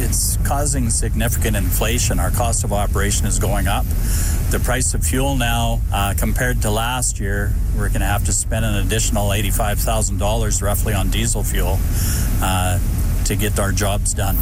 it's causing significant inflation. Our cost of operation is going up. The price of fuel now, compared to last year, we're going to have to spend an additional $85,000 roughly on diesel fuel to get our jobs done.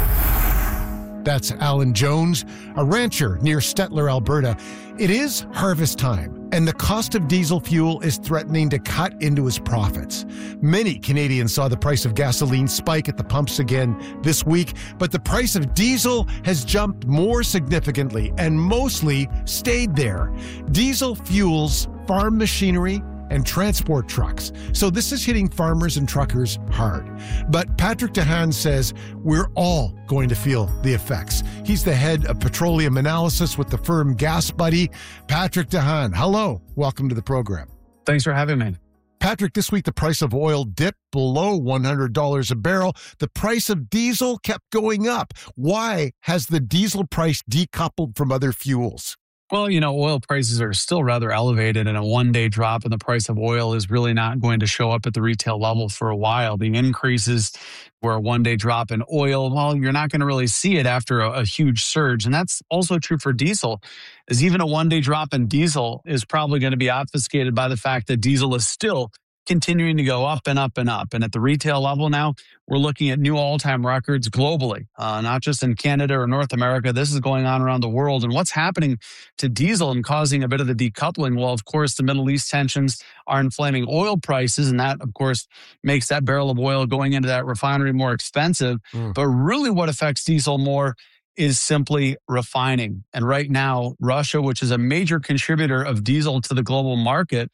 That's Alan Jones, a rancher near Stettler, Alberta. It is harvest time, and the cost of diesel fuel is threatening to cut into his profits. Many Canadians saw the price of gasoline spike at the pumps again this week, but the price of diesel has jumped more significantly and mostly stayed there. Diesel fuels farm machinery and transport trucks. So this is hitting farmers and truckers hard. But Patrick DeHaan says we're all going to feel the effects. He's the head of petroleum analysis with the firm Gas Buddy. Patrick DeHaan, hello. Welcome to the program. Thanks for having me. Patrick, this week the price of oil dipped below $100 a barrel. The price of diesel kept going up. Why has the diesel price decoupled from other fuels? Well, oil prices are still rather elevated, and a one-day drop in the price of oil is really not going to show up at the retail level for a while. The increases were a one-day drop in oil. Well, you're not going to really see it after a huge surge. And that's also true for diesel, as even a one-day drop in diesel is probably going to be obfuscated by the fact that diesel is still continuing to go up and up and up. And at the retail level now, we're looking at new all-time records globally, not just in Canada or North America. This is going on around the world. And what's happening to diesel and causing a bit of the decoupling? Well, of course, the Middle East tensions are inflaming oil prices. And that, of course, makes that barrel of oil going into that refinery more expensive. But really what affects diesel more is simply refining. And right now, Russia, which is a major contributor of diesel to the global market,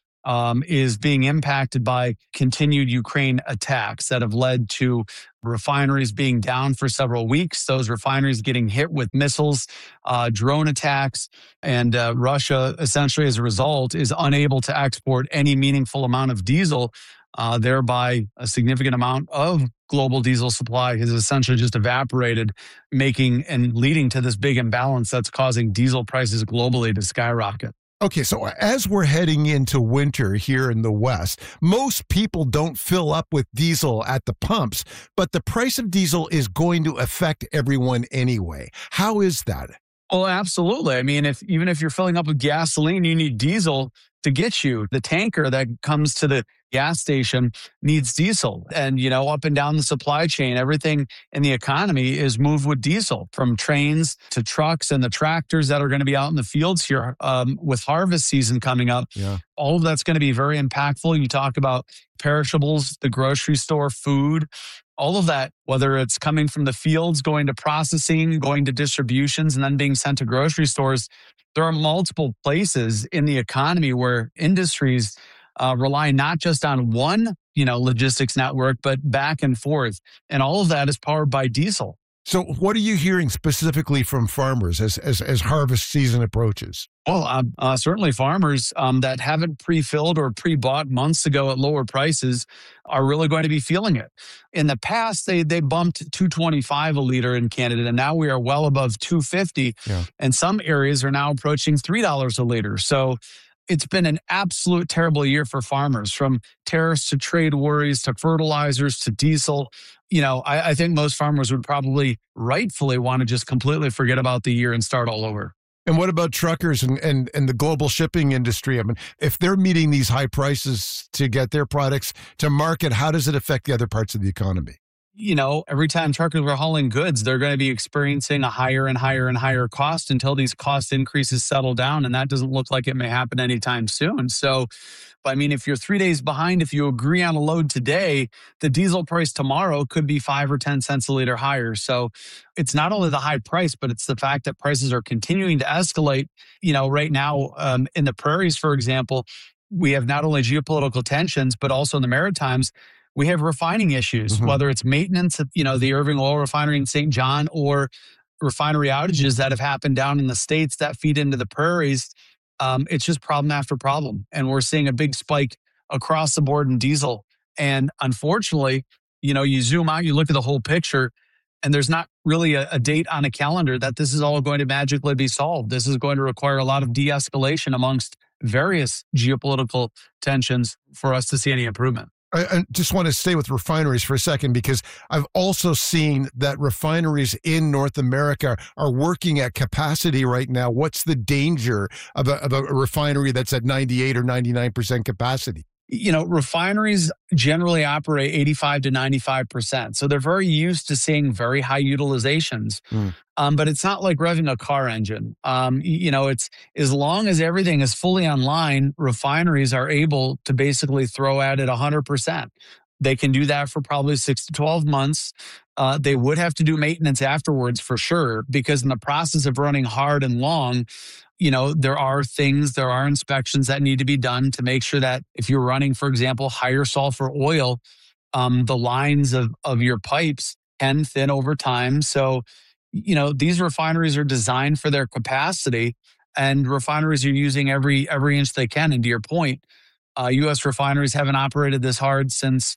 is being impacted by continued Ukraine attacks that have led to refineries being down for several weeks, those refineries getting hit with missiles, drone attacks, and Russia, essentially as a result, is unable to export any meaningful amount of diesel. Thereby, a significant amount of global diesel supply has essentially just evaporated, making and leading to this big imbalance that's causing diesel prices globally to skyrocket. Okay, so as we're heading into winter here in the West, most people don't fill up with diesel at the pumps, but the price of diesel is going to affect everyone anyway. How is that? Well, absolutely. I mean, even if you're filling up with gasoline, you need diesel to get you. The tanker that comes to the gas station needs diesel. And, up and down the supply chain, everything in the economy is moved with diesel, from trains to trucks and the tractors that are going to be out in the fields here with harvest season coming up. Yeah. All of that's going to be very impactful. You talk about perishables, the grocery store, food, all of that, whether it's coming from the fields, going to processing, going to distributions, and then being sent to grocery stores. There are multiple places in the economy where industries rely not just on one, logistics network, but back and forth. And all of that is powered by diesel. So what are you hearing specifically from farmers as harvest season approaches? Well, certainly farmers that haven't pre-filled or pre-bought months ago at lower prices are really going to be feeling it. In the past, they bumped $2.25 a liter in Canada, and now we are well above $2.50. Yeah. And some areas are now approaching $3 a liter. So it's been an absolute terrible year for farmers, from tariffs to trade worries to fertilizers to diesel. I think most farmers would probably rightfully want to just completely forget about the year and start all over. And what about truckers and the global shipping industry? I mean, if they're meeting these high prices to get their products to market, how does it affect the other parts of the economy? Every time truckers are hauling goods, they're going to be experiencing a higher and higher and higher cost until these cost increases settle down. And that doesn't look like it may happen anytime soon. So, if you're 3 days behind, if you agree on a load today, the diesel price tomorrow could be 5 or 10 cents a liter higher. So it's not only the high price, but it's the fact that prices are continuing to escalate. Right now in the prairies, for example, we have not only geopolitical tensions, but also in the Maritimes, we have refining issues, whether it's maintenance at, the Irving Oil Refinery in St. John, or refinery outages that have happened down in the States that feed into the prairies. It's just problem after problem. And we're seeing a big spike across the board in diesel. And unfortunately, you zoom out, you look at the whole picture, and there's not really a date on a calendar that this is all going to magically be solved. This is going to require a lot of de-escalation amongst various geopolitical tensions for us to see any improvement. I just want to stay with refineries for a second, because I've also seen that refineries in North America are working at capacity right now. What's the danger of a refinery that's at 98 or 99% capacity? Refineries generally operate 85 to 95%. So they're very used to seeing very high utilizations. But it's not like revving a car engine. It's as long as everything is fully online, refineries are able to basically throw at it 100%. They can do that for probably 6 to 12 months. They would have to do maintenance afterwards for sure, because in the process of running hard and long, there are inspections that need to be done to make sure that if you're running, for example, higher sulfur oil, the lines of your pipes can thin over time. So, these refineries are designed for their capacity, and refineries are using every inch they can. And to your point, U.S. refineries haven't operated this hard since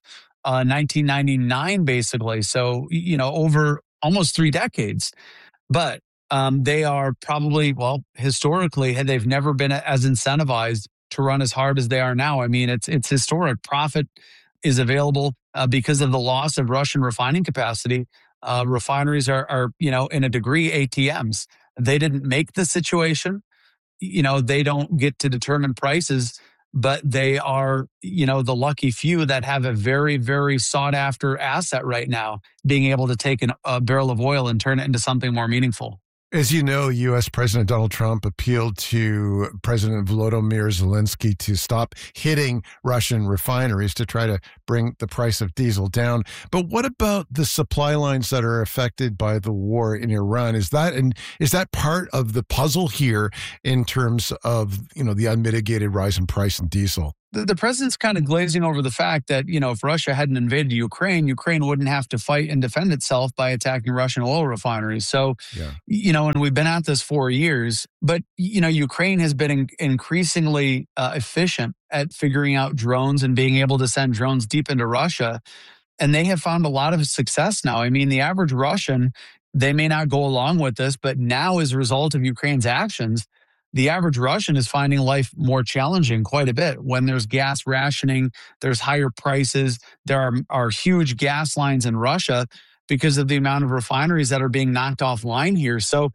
1999, basically. So, over almost 3 decades. But they are probably, historically, they've never been as incentivized to run as hard as they are now. I mean, it's historic. Profit is available because of the loss of Russian refining capacity. Refineries are, in a degree, ATMs. They didn't make the situation. They don't get to determine prices, but they are, the lucky few that have a very, very sought after asset right now, being able to take a barrel of oil and turn it into something more meaningful. As you know, U.S. President Donald Trump appealed to President Volodymyr Zelensky to stop hitting Russian refineries to try to bring the price of diesel down. But what about the supply lines that are affected by the war in Iran? Is that part of the puzzle here in terms of, the unmitigated rise in price in diesel? The president's kind of glazing over the fact that, if Russia hadn't invaded Ukraine wouldn't have to fight and defend itself by attacking Russian oil refineries. So, and we've been at this for years, but, Ukraine has been increasingly efficient at figuring out drones and being able to send drones deep into Russia. And they have found a lot of success now. I mean, the average Russian, they may not go along with this, but now as a result of Ukraine's actions, the average Russian is finding life more challenging quite a bit. When there's gas rationing, there's higher prices, there are huge gas lines in Russia because of the amount of refineries that are being knocked offline here. So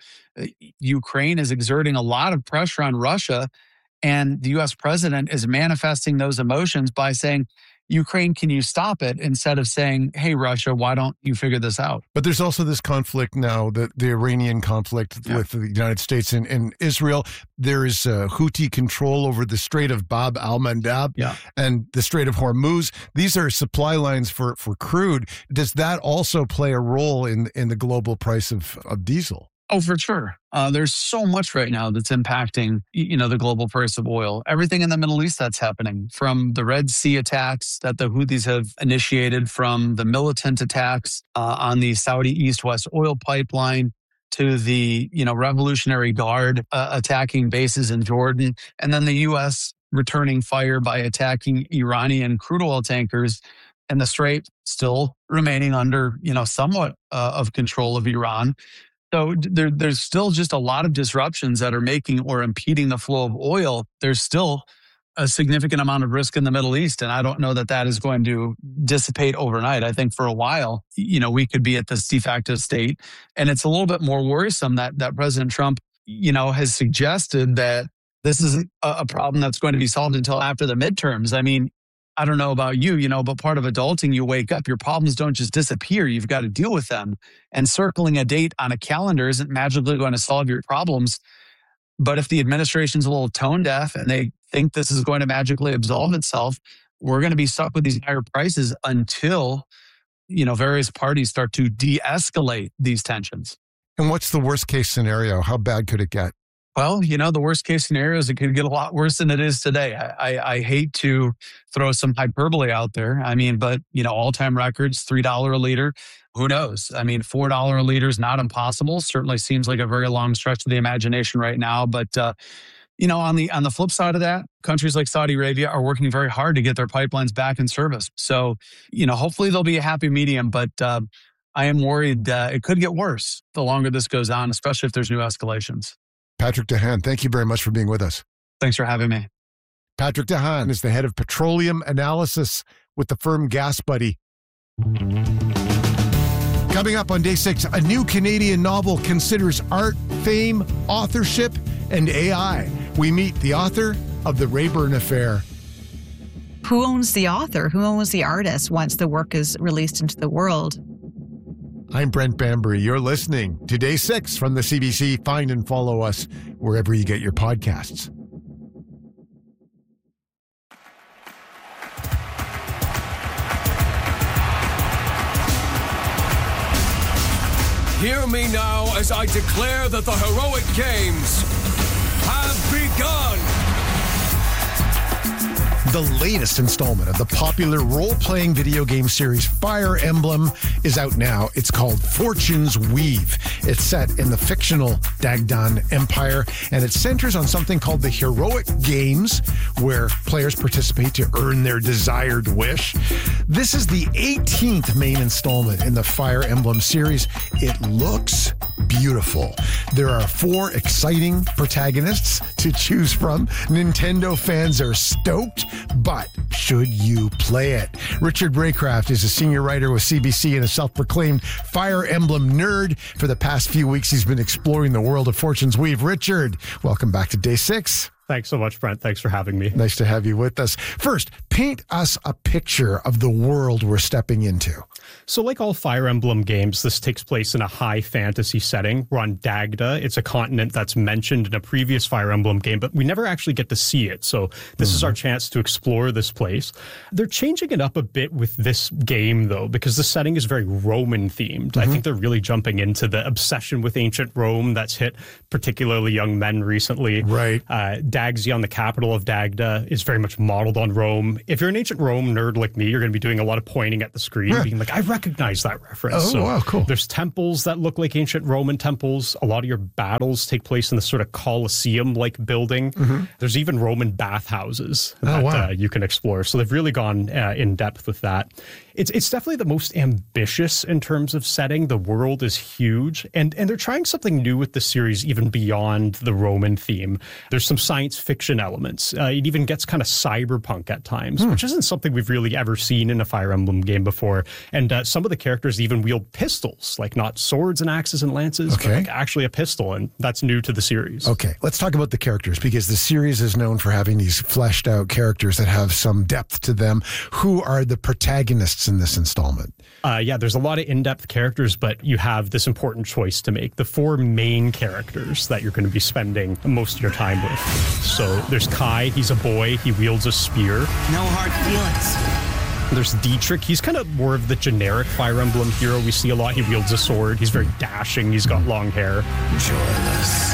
Ukraine is exerting a lot of pressure on Russia, and the U.S. president is manifesting those emotions by saying, Ukraine, can you stop it? Instead of saying, hey, Russia, why don't you figure this out? But there's also this conflict now, the Iranian conflict with the United States and Israel. There is Houthi control over the Strait of Bab al-Mandab and the Strait of Hormuz. These are supply lines for crude. Does that also play a role in the global price of diesel? Oh, for sure. There's so much right now that's impacting, the global price of oil. Everything in the Middle East that's happening, from the Red Sea attacks that the Houthis have initiated, from the militant attacks on the Saudi East-West oil pipeline, to the, Revolutionary Guard attacking bases in Jordan, and then the U.S. returning fire by attacking Iranian crude oil tankers, and the Strait still remaining under, somewhat of control of Iran. So there's still just a lot of disruptions that are making or impeding the flow of oil. There's still a significant amount of risk in the Middle East, and I don't know that is going to dissipate overnight. I think for a while, we could be at this de facto state, and it's a little bit more worrisome that President Trump, has suggested that this isn't a problem that's going to be solved until after the midterms. I mean, I don't know about you, but part of adulting, you wake up, your problems don't just disappear. You've got to deal with them. And circling a date on a calendar isn't magically going to solve your problems. But if the administration's a little tone deaf and they think this is going to magically absolve itself, we're going to be stuck with these higher prices until, various parties start to de-escalate these tensions. And what's the worst case scenario? How bad could it get? Well, the worst case scenario is it could get a lot worse than it is today. I hate to throw some hyperbole out there. I mean, but, all-time records, $3 a liter. Who knows? I mean, $4 a liter is not impossible. Certainly seems like a very long stretch of the imagination right now. But, on the flip side of that, countries like Saudi Arabia are working very hard to get their pipelines back in service. So, hopefully there'll be a happy medium. But I am worried that it could get worse the longer this goes on, especially if there's new escalations. Patrick De Haan, thank you very much for being with us. Thanks for having me. Patrick De Haan is the head of petroleum analysis with the firm Gas Buddy. Coming up on day 6, a new Canadian novel considers art, fame, authorship, and AI. We meet the author of The Rayburn Affair. Who owns the author? Who owns the artist once the work is released into the world? I'm Brent Bambury. You're listening to Day 6 from the CBC. Find and follow us wherever you get your podcasts. Hear me now as I declare that the heroic games have begun. The latest installment of the popular role-playing video game series Fire Emblem is out now. It's called Fortune's Weave. It's set in the fictional Dagdan Empire, and it centers on something called the Heroic Games, where players participate to earn their desired wish. This is the 18th main installment in the Fire Emblem series. It looks beautiful. There are 4 exciting protagonists to choose from. Nintendo fans are stoked, but should you play it? Richard Raycraft is a senior writer with CBC and a self-proclaimed Fire Emblem nerd. For the past few weeks, he's been exploring the world of Fortune's Weave. Richard, welcome back to Day 6. Thanks so much, Brent. Thanks for having me. Nice to have you with us. First, paint us a picture of the world we're stepping into. So like all Fire Emblem games, this takes place in a high fantasy setting. We're on Dagda. It's a continent that's mentioned in a previous Fire Emblem game, but we never actually get to see it. So this is our chance to explore this place. They're changing it up a bit with this game, though, because the setting is very Roman themed. I think they're really jumping into the obsession with ancient Rome that's hit particularly young men recently. Right. Dagzion, the capital of Dagda, is very much modeled on Rome. If you're an ancient Rome nerd like me, you're going to be doing a lot of pointing at the screen, being like, I recognize that reference. Oh, wow, cool. There's temples that look like ancient Roman temples. A lot of your battles take place in this sort of Colosseum-like building. There's even Roman bathhouses that you can explore. So they've really gone in depth with that. It's definitely the most ambitious in terms of setting. The world is huge, and they're trying something new with the series even beyond the Roman theme. There's some science fiction elements. It even gets kind of cyberpunk at times, which isn't something we've really ever seen in a Fire Emblem game before. And some of the characters even wield pistols, like not swords and axes and lances, but like actually a pistol, and that's new to the series. Okay, let's talk about the characters, because the series is known for having these fleshed out characters that have some depth to them. Who are the protagonists in this installment? There's a lot of in-depth characters, but you have this important choice to make. The 4 main characters that you're going to be spending most of your time with. So there's Kai. He's a boy. He wields a spear. No hard feelings. There's Dietrich. He's kind of more of the generic Fire Emblem hero we see a lot. He wields a sword. He's very dashing. He's got long hair. Joyless.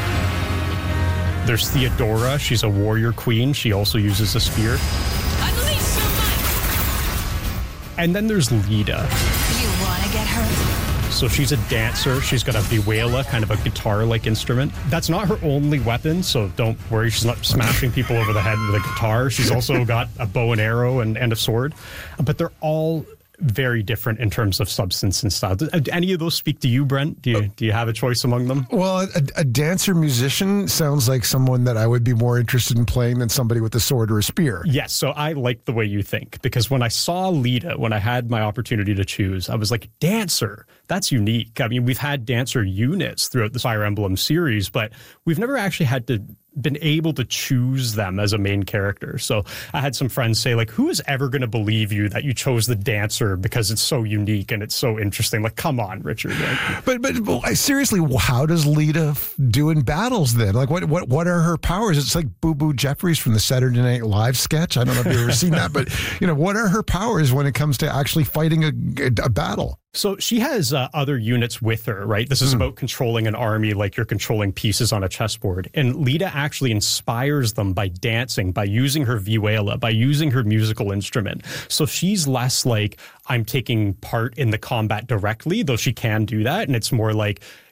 There's Theodora. She's a warrior queen. She also uses a spear. Unleash your might. And then there's Lida. You want to get hurt? So she's a dancer. She's got a vihuela, kind of a guitar-like instrument. That's not her only weapon, so don't worry. She's not smashing people over the head with a guitar. She's also got a bow and arrow and a sword. But they're all very different in terms of substance and style. Do any of those speak to you, Brent? Do you have a choice among them? Well, a dancer musician sounds like someone that I would be more interested in playing than somebody with a sword or a spear. Yes, so I like the way you think, because when I saw Lida, when I had my opportunity to choose, I was like, dancer, that's unique. I mean, we've had dancer units throughout the Fire Emblem series, but we've never actually had to been able to choose them as a main character. So I had some friends say, like, who is ever going to believe you that you chose the dancer because it's so unique and it's so interesting? Like, come on, Richard. Like, but seriously, how does Lida do in battles then? Like, what are her powers? It's like Boo Boo Jeffries from the Saturday Night Live sketch. I don't know if you've ever seen that, but what are her powers when it comes to actually fighting a battle? So she has other units with her, right? This is about controlling an army like you're controlling pieces on a chessboard. And Lida actually inspires them by dancing, by using her vihuela, by using her musical instrument. So she's less like, I'm taking part in the combat directly, though she can do that. And it's more like,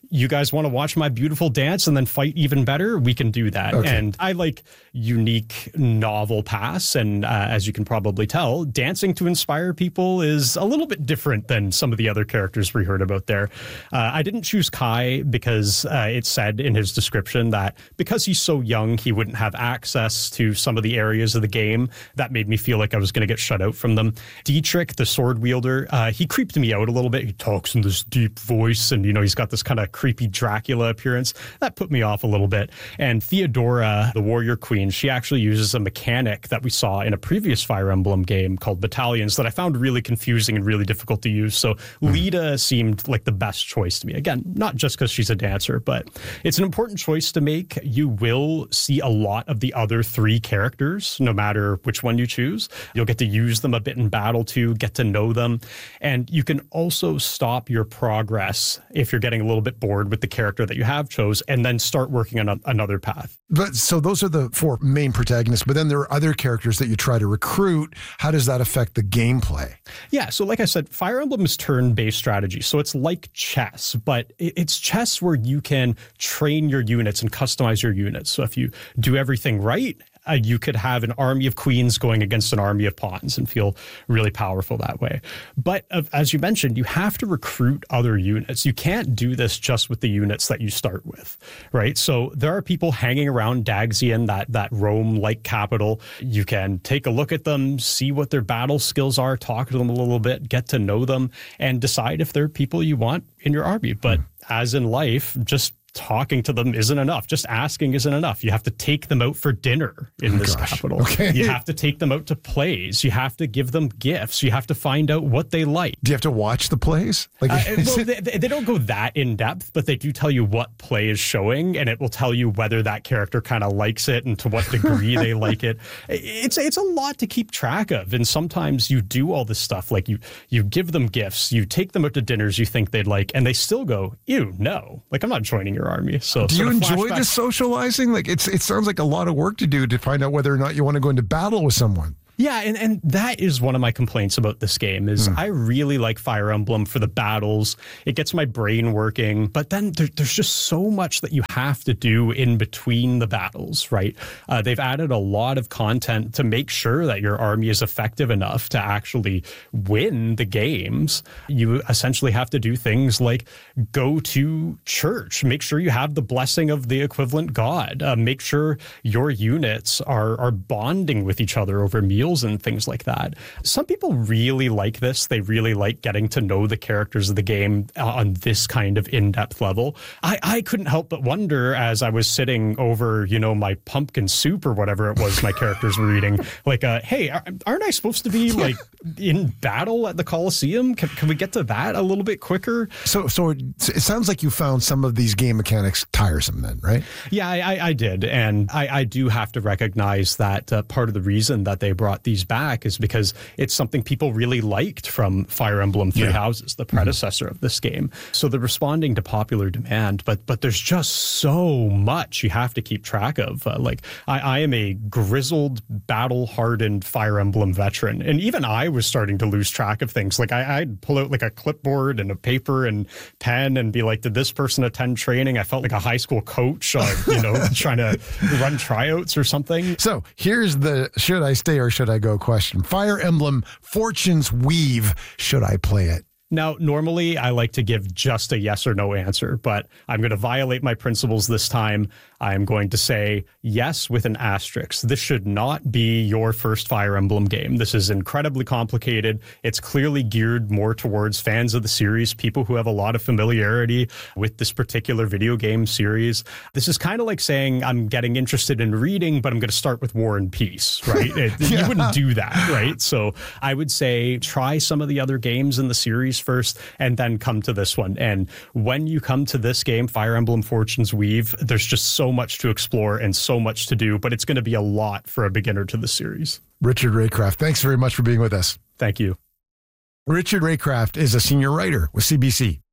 you guys want to watch my beautiful dance and then fight even better, we can do that. Okay. And I like unique, novel paths. And as you can probably tell, dancing to inspire people is a little bit different than some of the other characters we heard about there. I didn't choose Kai because it said in his description that because he's so young, he wouldn't have access to some of the areas of the game. That made me feel like I was going to get shut out from them. Dietrich, the sword wielder, he creeped me out a little bit. He talks in this deep voice and, he's got this kind of creepy Dracula appearance. That put me off a little bit. And Theodora, the warrior queen, she actually uses a mechanic that we saw in a previous Fire Emblem game called Battalions that I found really confusing and really difficult to use. So Lita seemed like the best choice to me. Again, not just because she's a dancer, but it's an important choice to make. You will see a lot of the other 3 characters, no matter which one you choose. You'll get to use them a bit in battle too, get to know them. And you can also stop your progress if you're getting a little bit bored with the character that you have chose and then start working on another path. But so those are the 4 main protagonists, but then there are other characters that you try to recruit. How does that affect the gameplay? Yeah, so like I said, Fire Emblem is turn-based strategy. So it's like chess, but it's chess where you can train your units and customize your units. So if you do everything right, you could have an army of queens going against an army of pawns and feel really powerful that way. But as you mentioned, you have to recruit other units. You can't do this just with the units that you start with, right? So there are people hanging around Daxian, that Rome-like capital. You can take a look at them, see what their battle skills are, talk to them a little bit, get to know them, and decide if they're people you want in your army. But as in life, just talking to them isn't enough. Just asking isn't enough. You have to take them out for dinner in this capital. Okay. You have to take them out to plays. You have to give them gifts. You have to find out what they like. Do you have to watch the plays? Like, well, they don't go that in depth, but they do tell you what play is showing, and it will tell you whether that character kind of likes it and to what degree they like it. It's a lot to keep track of, and sometimes you do all this stuff. Like you give them gifts, you take them out to dinners you think they'd like, and they still go, ew, no. Like, I'm not joining your army. So do you enjoy the socializing? Like, it sounds like a lot of work to do to find out whether or not you want to go into battle with someone. Yeah, and that is one of my complaints about this game is I really like Fire Emblem for the battles. It gets my brain working, but then there's just so much that you have to do in between the battles, right? They've added a lot of content to make sure that your army is effective enough to actually win the games. You essentially have to do things like go to church, make sure you have the blessing of the equivalent god, make sure your units are bonding with each other over meals and things like that. Some people really like this. They really like getting to know the characters of the game on this kind of in-depth level. I couldn't help but wonder as I was sitting over, my pumpkin soup or whatever it was my characters were eating, like, hey, aren't I supposed to be like in battle at the Colosseum? Can we get to that a little bit quicker? So it sounds like you found some of these game mechanics tiresome then, right? Yeah, I did. And I do have to recognize that part of the reason that they brought these back is because it's something people really liked from Fire Emblem Three Houses, the predecessor of this game. So they're responding to popular demand, but there's just so much you have to keep track of. I am a grizzled, battle-hardened Fire Emblem veteran, and even I was starting to lose track of things. Like I'd pull out like a clipboard and a paper and pen and be like, did this person attend training? I felt like a high school coach, trying to run tryouts or something. So here's the should I stay or should I go question. Fire Emblem Fortune's Weave. Should I play it? Now, normally I like to give just a yes or no answer, but I'm going to violate my principles this time. I'm going to say yes with an asterisk. This should not be your first Fire Emblem game. This is incredibly complicated. It's clearly geared more towards fans of the series, people who have a lot of familiarity with this particular video game series. This is kind of like saying I'm getting interested in reading, but I'm going to start with War and Peace, right? You wouldn't do that, right? So I would say try some of the other games in the series first and then come to this one. And when you come to this game, Fire Emblem Fortune's Weave, there's just so much to explore and so much to do, but it's going to be a lot for a beginner to the series. Richard Raycraft, thanks very much for being with us. Thank you. Richard Raycraft is a senior writer with CBC.